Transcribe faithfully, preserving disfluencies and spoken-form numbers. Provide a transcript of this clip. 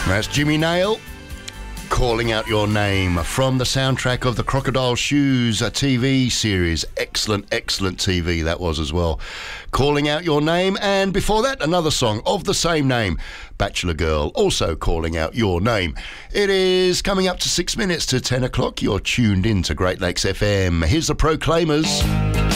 That's Jimmy Nail, Calling Out Your Name, from the soundtrack of the Crocodile Shoes, a T V series. Excellent, excellent T V that was as well. Calling Out Your Name, and before that, another song of the same name, Bachelor Girl, also Calling Out Your Name. It is coming up to six minutes to ten o'clock. You're tuned in to Great Lakes F M. Here's the Proclaimers.